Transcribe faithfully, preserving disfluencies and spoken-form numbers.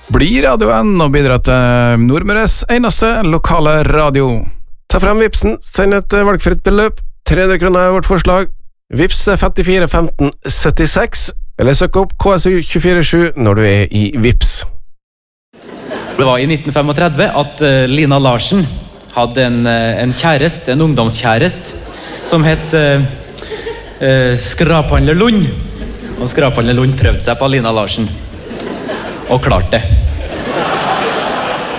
Bli radioen og bidra til Nordmøres eneste lokale radio. Ta frem Vipsen, send et valgfritt beløp. tre hundre kroner er vårt forslag. Vips femtifire femten syttiseks, eller søk opp K S U to fire sju når du er i Vips. Det var i nitten trettifem at uh, Lina Larsen hadde en, uh, en kjærest, en ungdomskjærest, som het uh, uh, Skraphandler Lund. Og Skraphandler Lund prøvde seg på Lina Larsen, og klarte det.